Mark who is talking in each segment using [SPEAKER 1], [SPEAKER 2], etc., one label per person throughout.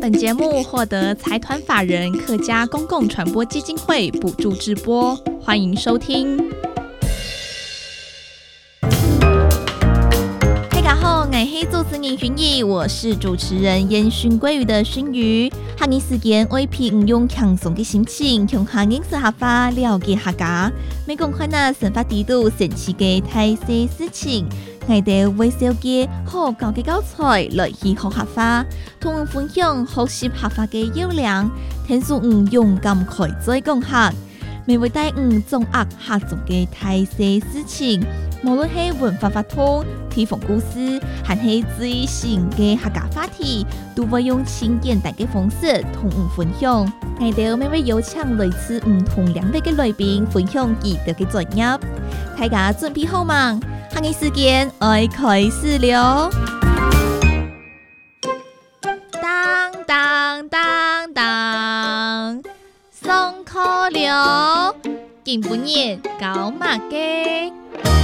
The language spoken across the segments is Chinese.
[SPEAKER 1] 本节目获得财团法人客家公共传播基金会补助直播，欢迎收听。大家好，我是主持人薰怡，我是主持人烟熏鲑鱼的熏鱼。下日时间我一用轻松的心情，向下认识下法，了解客家，每讲看那生活地度神奇的大小事情。我哋微笑嘅好教嘅教材來去學客家，同我分享學習客家嘅優良，聽說勇敢開嘴講客，未會帶掌握客族嘅大小事情，無論係文化法通、地方故事，還係最新嘅客家話題，都會用輕簡單嘅方式同我分享。我哋每位有請類似唔同兩位嘅來賓分享佢哋嘅專業，大家準備好嗎？下個時間愛開始了。當當當當，上課了，今半夜搞乜嘅？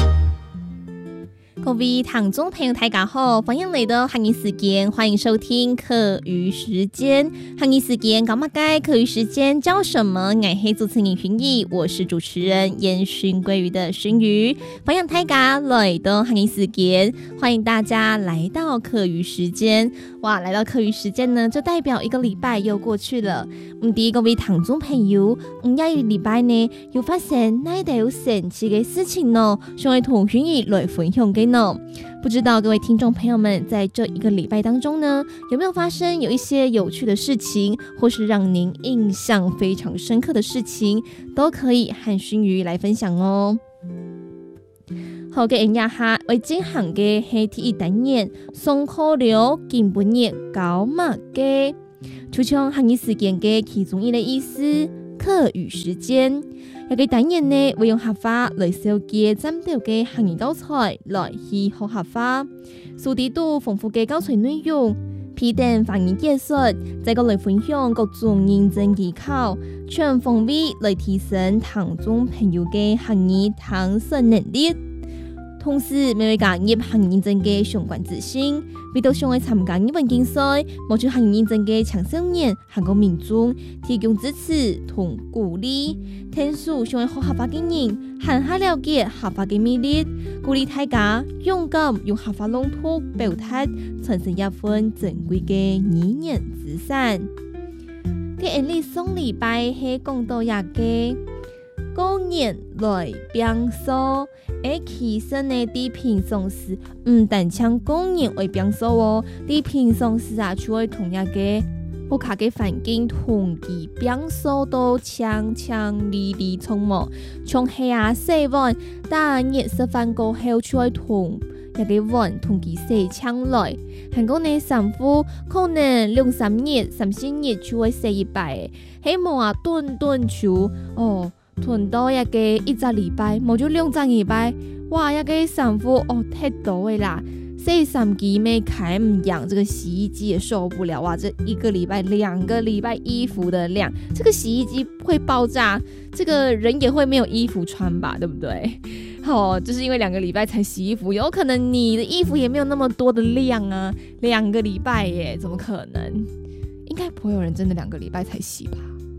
[SPEAKER 1] 各位聽眾朋友大家好，歡迎來到下個時間，歡迎收聽課餘時間。下個時間搞乜嘅？課餘時間叫什麼？我係主持人薰怡，我是主持人煙熏鮭魚的熏魚。歡迎大家來到下個時間，歡迎大家來到課餘時間。哇，來到課餘時間呢，就代表一個禮拜又過去了。第一個位聽眾朋友，一個禮拜呢，又發現哪啲有神奇嘅事情呢？想嚟同薰怡來分享嘅呢？不知道各位聽眾朋友們在這一個禮拜當中呢，有沒有發生有一些有趣的事情，或是讓您印象非常深刻的事情，都可以和熏魚來分享哦。好嘅，人家下為進行嘅係第一單元，上課了，今半夜搞乜嘅？就像下個時間嘅其中一個意思，課餘時間。一個單元呢，會用客話來紹介針對嘅行業教材來去學客話，數啲都豐富嘅教材內容，批定方言解說，再個來分享各種認證技巧，全方位來提升聽眾朋友嘅行業探索能力。同時，每位家業行業認證嘅相關資訊，為到想去參加語文競賽、獲取行業認證嘅青少年、韓國民眾提供支持同鼓勵。聽說想去學客話嘅人，更加了解客話嘅魅力，鼓勵大家勇敢用客話朗讀表達，傳承一份珍貴嘅語言資產。嘅你上禮拜係講到一個過年來變數，其實呢，啲平常時唔單唱過年來變數哦，啲平常時啊，就會同一個我卡嘅環境同佢變數都強強烈烈衝磨，從係啊細碗，但熱食飯過後就會同一個碗同佢細搶來，韓國呢三夫可能2-3日、3-4日就會細一擺，希望啊頓就哦。囤到一個一個禮拜，冇就2個禮拜，哇！一個衫褲哦太多啦，洗衫機沒開唔養，這個洗衣機也受不了哇！這一個禮拜、2個禮拜衣服的量，這個洗衣機會爆炸，這個人也會沒有衣服穿吧，對不對？哦，就是因為2個禮拜才洗衣服，有可能你的衣服也沒有那麼多的量啊，2個禮拜耶，怎麼可能？應該不會有人真的2個禮拜才洗吧？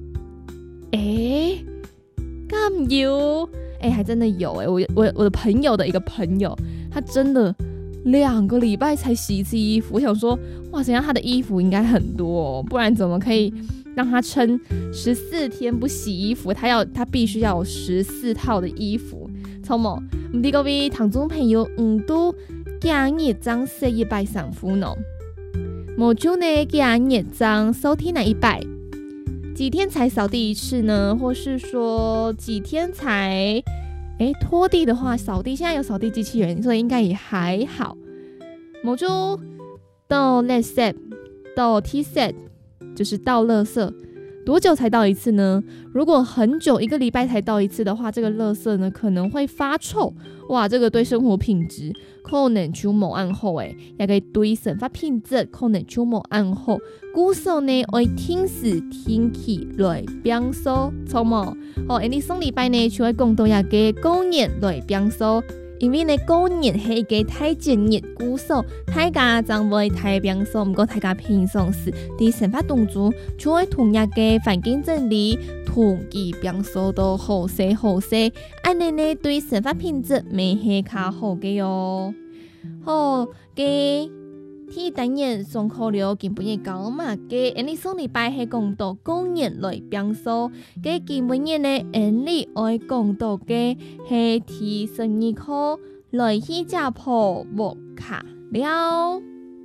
[SPEAKER 1] 咁有還真的有我的朋友的一個朋友，他真的2個禮拜才洗一次衣服。我想說，哇，想想他的衣服應該很多哦，不然怎麼可以讓他撐14天不洗衣服？他必須要有14套的衣服，超猛！唔知各位聽眾朋友，都今日爭413夫呢？冇就呢今日爭收聽哪一擺？幾天才掃地一次呢？或是說幾天才拖地的話，掃地現在有掃地機器人，所以應該也還好。我就倒垃圾，倒 T set， 就是倒垃圾，多久才倒一次呢？如果很久1個禮拜才倒一次的話，這個垃圾呢可能會發臭，哇，這個對生活品質可能就冇按好也可以對生活品質可能就冇按好。故說呢會天時天氣來變數，錯冇？你上禮拜呢就會講到一個過年來變數， 因为呢过年是一个太节日故事，大家将会太平松，不过大家平常时伫生活当中就会同一个环境整理，同其平时都好势好势，安尼呢对生活品质咪是较好嘅哟。好嘅。第一单元上课了，基本日讲嘛，嘅，因为上礼拜係講到過年來變數，嘅基本日呢，因為愛講到嘅係第12課來去食泡木卡了。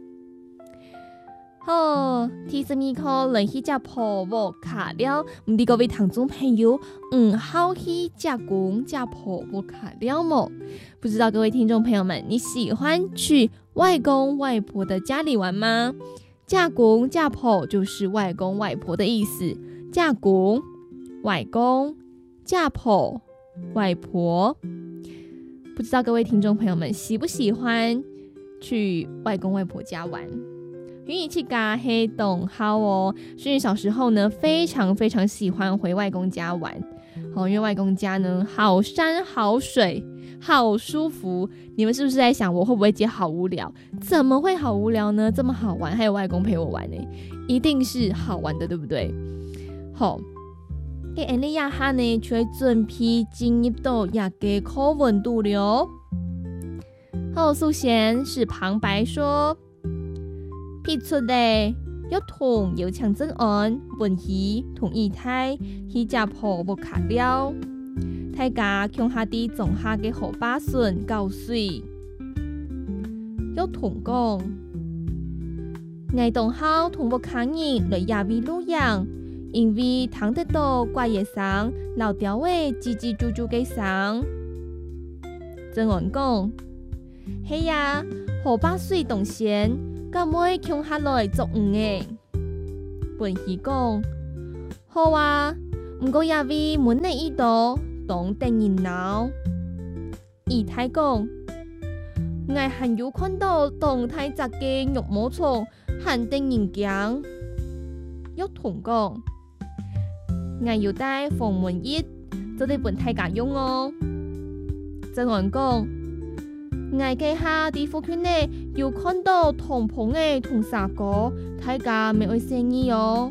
[SPEAKER 1] 好，第12課來去食泡木卡了，唔知各位聽眾朋友，好去食公食泡木卡了冇？不知道各位聽眾朋友們，你喜歡去外公外婆的家里玩嗎？嫁公嫁婆就是外公外婆的意思。嫁公外公，嫁婆外婆。不知道各位听众朋友们喜不喜欢去外公外婆家玩？云姨去家黑董好哦，所以小时候呢非常非常喜欢回外公家玩。因为外公家呢好山好水好舒服，你们是不是在想我会不会接好无聊？怎么会好无聊呢？这么好玩，还有外公陪我玩呢，一定是好玩的，对不对？好，给安利亚哈呢，就会准备进入到亚个课文度了。好，首先是旁白说，撇出嚟要同有强正案文喜同意态去食泡木卡了。大家向下啲種下嘅荷巴筍交水，要同講，我同好同木卡人來亞位露營，因為聽得到怪嘢聲，老條尾吱吱啾啾嘅聲。正案講，係呀，荷巴水動線，咁會向下來作誤嘅。文喜講，好啊，唔過亞位門內依度。當定人鬧，二太講，我還有看到當太雜嘅肉毛蟲，還定人講，有同講，我要帶防蚊液，就得本大家用哦。正案講，我嘅下啲附近呢，要看到同棚嘅同沙果，大家咪會生意哦。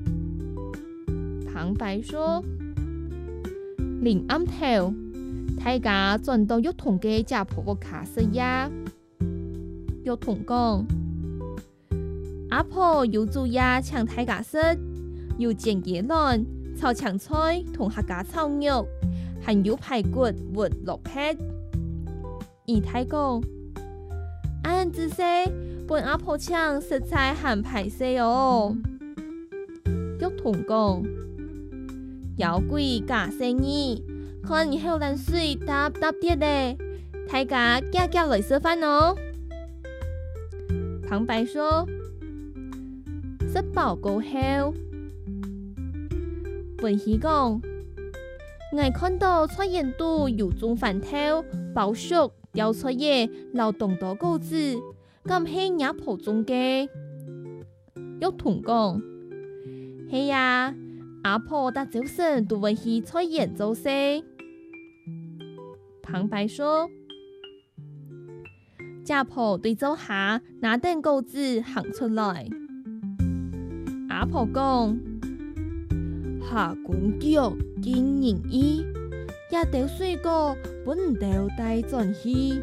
[SPEAKER 1] 旁白說。臨暗頭，大家轉到玉童嘅食泡木卡食呀。玉童講：阿婆要煮呀，請大家食，要煎雞卵、炒青菜同客家炒肉，還有排骨活落撇。二太講：按子食，本阿婆請食材含排食哦。玉童講。有鬼假生意，看以後冷水搭搭啲咧，大家夾夾來食飯哦。旁白說：食飽過後，文喜講：我看到出現度有種飯頭、包熟、吊出嘢、流動多果子，咁係也婆種嘅。玉童講：係呀。阿婆搭早晨都會去菜園做事。旁白說：家婆對走下拿定果子行出來。阿婆講：下公腳見人意，一條水果本條帶轉去。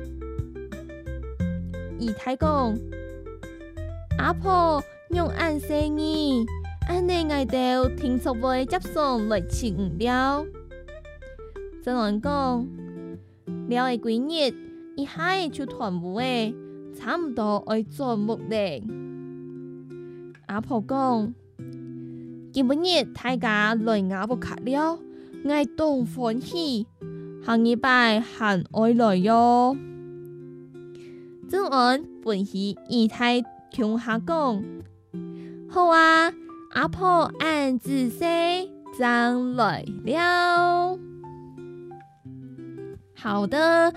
[SPEAKER 1] 二太講：阿婆用眼生意。安尼我哋聽說會接送來請了。正案講，了嘅幾日，一下就團舞誒，差唔多愛做木咧。阿婆講，今日大家來雅木卡了，我當歡喜，下禮拜還愛來喲。正案本喜二太向下講，好啊。阿婆按子食，將來了。好的，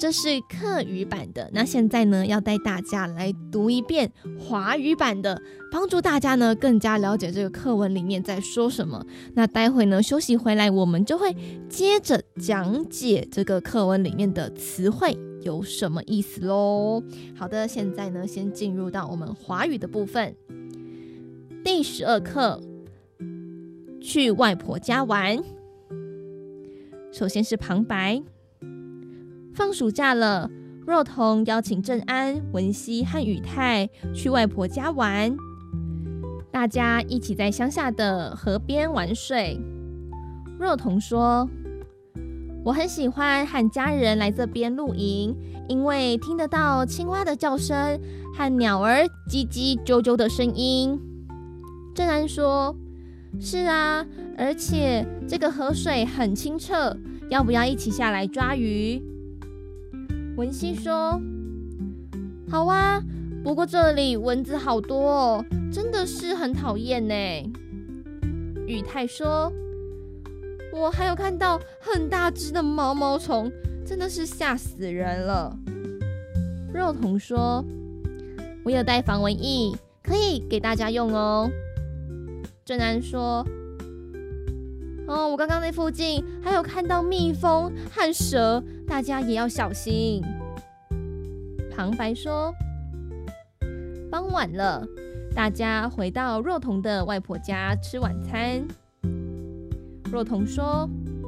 [SPEAKER 1] 这是客语版的。那现在呢，要带大家来读一遍华语版的，帮助大家呢更加了解这个课文里面在说什么。那待会呢休息回来，我们就会接着讲解这个课文里面的词汇有什么意思咯。好的，现在呢先进入到我们华语的部分。第12课，去外婆家玩。首先是旁白。放暑假了，若彤邀请郑安、文熙和宇泰去外婆家玩。大家一起在乡下的河边玩水。若彤说，我很喜欢和家人来这边露营，因为听得到青蛙的叫声和鸟儿叽叽啾啾的声音。郑安说，是啊，而且这个河水很清澈，要不要一起下来抓鱼？文熙说，好啊，不过这里蚊子好多哦，真的是很讨厌呢。宇泰说，我还有看到很大只的毛毛虫，真的是吓死人了。肉彤说，我有带防蚊液，可以给大家用哦。郑安说，我刚刚那附近还有看到蜜蜂和蛇，大家也要小心。旁白说，傍晚了，大家回到若彤的外婆家吃晚餐。若彤说，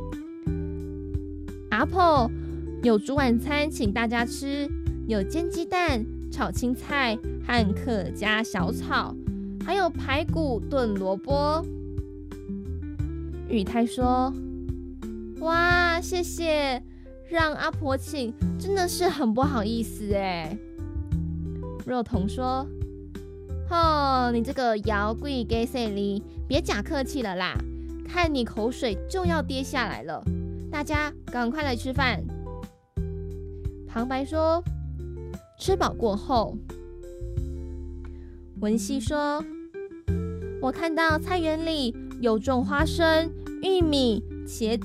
[SPEAKER 1] 阿婆有煮晚餐请大家吃，有煎鸡蛋、炒青菜和客家小炒，还有排骨炖萝卜。宇泰说，哇，谢谢，让阿婆请真的是很不好意思耶。若彤说，你这个摇贵给谁哩，别假客气了啦，看你口水就要跌下来了，大家赶快来吃饭。旁白说，吃饱过后。文熙说，我看到菜园里有种花生、玉米、茄子